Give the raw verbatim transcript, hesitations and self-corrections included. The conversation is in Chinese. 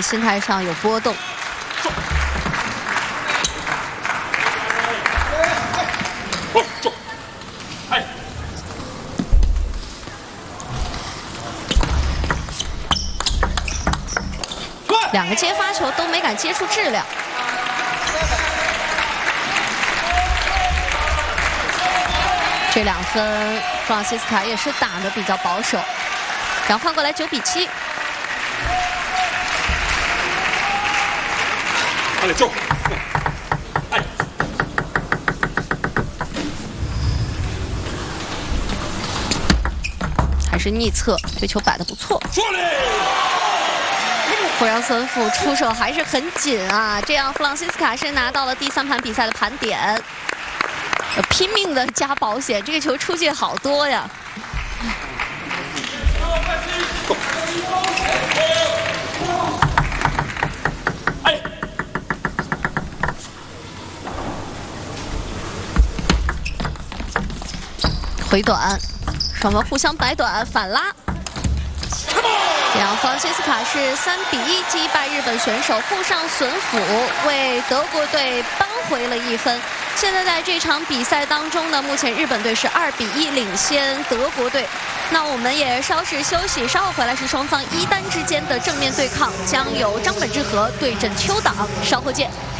心态上有波动。两个接发球都没敢接出质量。这两分，弗朗西斯卡也是打得比较保守。然后换过来九比七。还是逆侧，这球摆得不错。布让斯文夫出手还是很紧啊，这样弗朗西斯卡是拿到了第三盘比赛的盘点，拼命的加保险，这个球出界好多呀。回短，双方互相摆短反拉。这样，弗朗西斯卡是三比一击败日本选手户上隼辅，为德国队扳回了一分。现在在这场比赛当中呢，目前日本队是二比一领先德国队。那我们也稍事休息，稍后回来是双方一单之间的正面对抗，将由张本智和对阵邱党，稍后见。